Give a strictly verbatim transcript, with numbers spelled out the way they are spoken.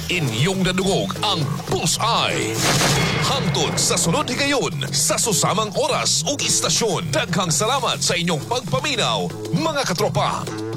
Inyong nadungog ang Bullseye. Hangtod sa sunod higayon sa susamang oras ug istasyon. Daghang salamat sa inyong pagpaminaw, mga katropa.